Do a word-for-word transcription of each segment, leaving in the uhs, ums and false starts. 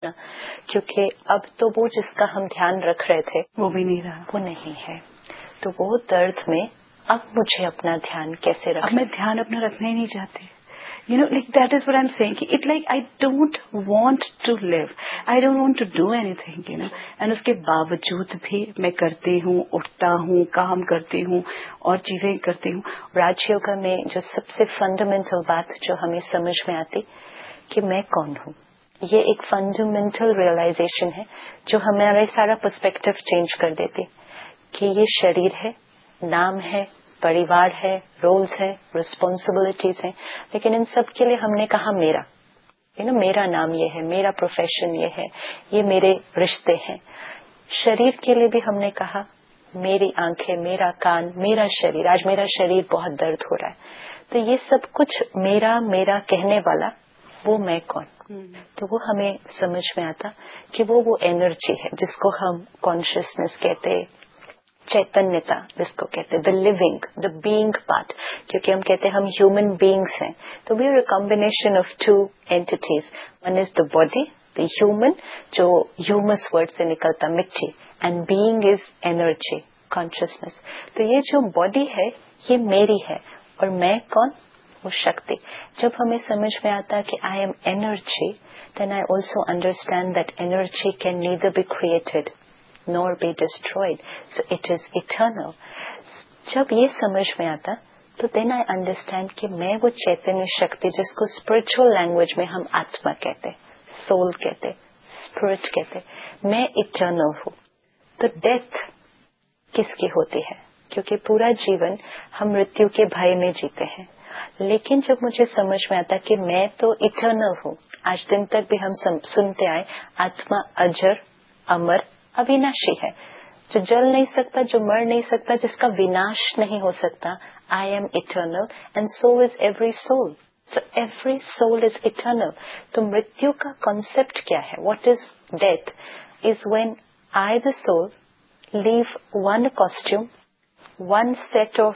کیونکہ اب تو وہ جس کا ہم دھیان رکھ رہے تھے وہ بھی نہیں رہا، وہ نہیں ہے. تو وہ درد میں اب مجھے اپنا دھیان کیسے رکھنا؟ اب میں دھیان اپنا رکھنا ہی نہیں چاہتی. You know, like that is what I'm saying. It's like I don't want to live. I don't want to do anything, you know. And اس کے باوجود بھی میں کرتی ہوں، اٹھتا ہوں، کام کرتی ہوں اور چیزیں کرتی ہوں. راج یوگا میں جو سب سے فنڈامنٹل بات جو ہمیں سمجھ میں آتی کہ میں کون ہوں، یہ ایک فنڈامنٹل ریئلائزیشن ہے جو ہمارا سارا پرسپیکٹو چینج کر دیتی کہ یہ شریر ہے، نام ہے، پریوار ہے، رولز ہے، رسپانسبلٹیز ہیں، لیکن ان سب کے لیے ہم نے کہا میرا یو نو میرا نام یہ ہے، میرا پروفیشن یہ ہے، یہ میرے رشتے ہیں. شریر کے لیے بھی ہم نے کہا میری آنکھیں، میرا کان، میرا شریر. آج میرا شریر بہت درد ہو رہا ہے، تو یہ سب کچھ میرا میرا کہنے والا وہ میں کون. تو وہ ہمیں سمجھ میں آتا کہ وہ وہ انرجی ہے جس کو ہم کانشیسنیس کہتے، چیتنیتا جس کو کہتے، دا لیونگ، دا بینگ پارٹ. کیونکہ ہم کہتے ہیں ہم ہیومن بینگس ہیں، تو we are a combination of two entities. One is the body, the human جو ہیومس ورڈ سے نکلتا مٹی، and being is energy, consciousness. تو یہ جو باڈی ہے یہ میری ہے، اور میں کون؟ وہ شکتی. جب ہمیں سمجھ میں آتا کہ I am energy, then I also understand that energy can neither be created nor be destroyed, so it is eternal. جب یہ سمجھ میں آتا تو then I understand کہ میں وہ چیتنیہ شکتی جس کو اسپرچل لینگویج میں ہم آتما کہتے، سول کہتے، اسپرٹ کہتے، میں ایٹرنل ہوں. تو ڈیتھ کس کی ہوتی ہے؟ کیونکہ پورا جیون ہم مرتیو کے بھے میں جیتے ہیں. لیکن جب مجھے سمجھ میں آتا کہ میں تو ایٹرنل ہوں، آج دن تک بھی ہم سنتے آئے آتما اجر، امر، اویناشی ہے، جو جل نہیں سکتا، جو مر نہیں سکتا، جس کا وناش نہیں ہو سکتا. I am eternal and so is every civil. So every soul is eternal. تو مرتیو کا کانسیپٹ کیا ہے؟ What is death? Is when I the civil leave one costume, one set of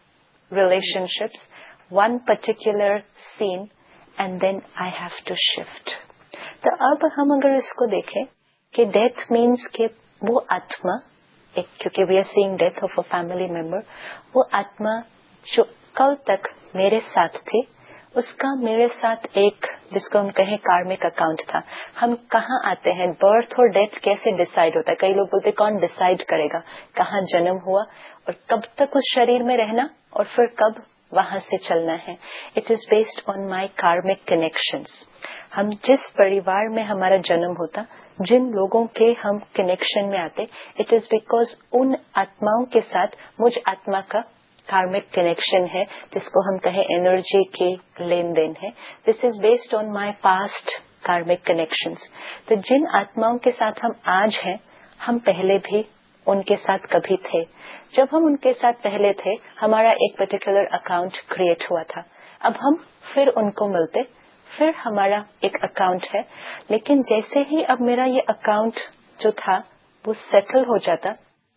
relation ships, one particular scene, and then I have to shift. تو اب ہم اگر اس کو دیکھیں کہ ڈیتھ مینس کہ وہ آتما ایک، کیونکہ we are seeing death of a family member, وہ آتما جو کل تک میرے ساتھ تھی، اس کا میرے ساتھ ایک جس کو ہم کہیں کارمک اکاؤنٹ تھا. ہم کہاں آتے ہیں؟ برتھ اور ڈیتھ کیسے ڈیسائیڈ ہوتا ہے؟ کئی لوگ بولتے کون ڈیسائیڈ کرے گا کہاں جنم ہوا اور کب تک اس شریر میں رہنا اور پھر کب وہاں سے چلنا ہے. It is based on my Cormick connections. ہم جس پریوار میں ہمارا جنم ہوتا، جن لوگوں کے ہم کنیکشن میں آتے، اٹ از بیکاز ان آتماؤں کے ساتھ مجھ آتما کا کارمک کنیکشن ہے جس کو ہم کہیں انرجی کے لین دین ہے. دس is based on my past Cormick connections. تو جن آتماؤں کے ساتھ ہم آج ہیں، ہم پہلے بھی ان کے ساتھ کبھی تھے. جب ہم ان کے ساتھ پہلے تھے، ہمارا ایک پرٹیکولر اکاؤنٹ کریٹ ہوا تھا. اب ہم پھر ان کو ملتے، پھر ہمارا ایک اکاؤنٹ ہے. لیکن جیسے ہی اب میرا یہ اکاؤنٹ جو تھا وہ سیٹل ہو جاتا،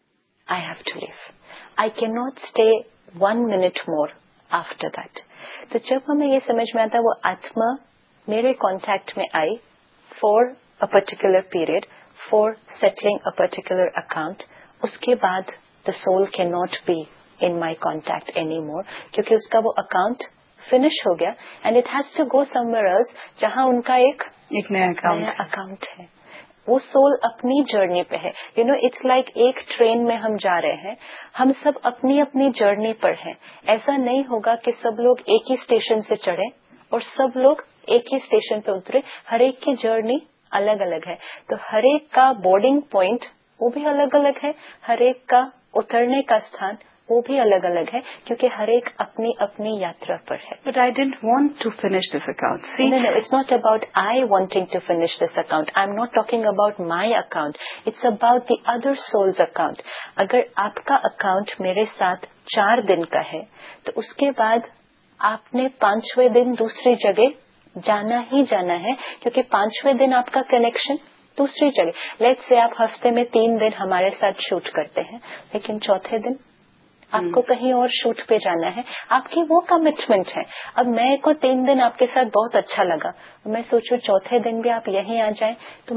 I have to leave. I can not stay one minute more after that. تو جب ہمیں یہ سمجھ میں آتا وہ آتما میرے کانٹیکٹ میں آئی for a particular period, for settling a particular account, اس کے بعد دا civil can not be in my contact any more, کیونکہ اس کا وہ اکاؤنٹ فنش ہو گیا and it has to go some where else جہاں ان کا ایک ایک نیا اکاؤنٹ ہے. وہ سول اپنی جرنی پہ ہے. یو نو اٹس لائک ایک ٹرین میں ہم جا رہے ہیں، ہم سب اپنی اپنی جرنی پر ہیں. ایسا نہیں ہوگا کہ سب لوگ ایک ہی اسٹیشن سے چڑھے اور سب لوگ ایک ہی اسٹیشن پہ اترے. ہر ایک کی جرنی الگ الگ ہے. تو ہر ایک کا بورڈنگ پوائنٹ وہ بھی الگ الگ ہے، ہر ایک کا اترنے کا استھان وہ بھی الگ الگ ہے، کیونکہ ہر ایک اپنی اپنی یاترا پر ہے. But I didn't want to finish this account. See, no, no, it's not about I wanting to finish this account. I'm not talking about my account. It's about the other soul's account. اگر آپ کا account میرے ساتھ چار دن کا ہے تو اس کے بعد آپ نے پانچویں دن دوسری جگہ جانا ہی جانا ہے، کیونکہ پانچویں دن آپ کا کنیکشن دوسری جگہ. لیٹس سے آپ ہفتے میں تین دن ہمارے ساتھ شوٹ کرتے ہیں، لیکن چوتھے دن آپ کو کہیں اور شوٹ پہ جانا ہے. آپ کی وہ کمٹمنٹ ہے. اب میں کو تین دن آپ کے ساتھ بہت اچھا لگا، میں سوچوں چوتھے دن بھی آپ یہیں آ جائیں تو